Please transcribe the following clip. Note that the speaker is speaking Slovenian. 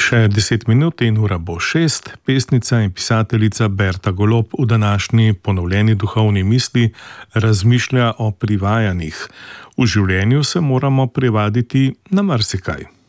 Še 10 minut in ura bo 6. Pesnica in pisateljica Berta Golob v današnji ponovljeni duhovni misli razmišlja o privajanjih. V življenju se moramo privaditi na marsikaj.